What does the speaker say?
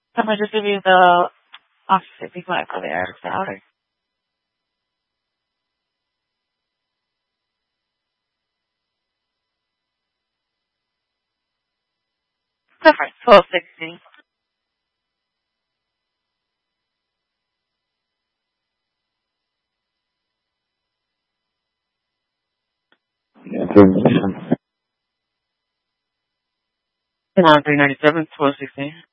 I'm going to just give you the opposite before for the Eric Souter. Different. 1260. Yeah, 397. 397, 1260.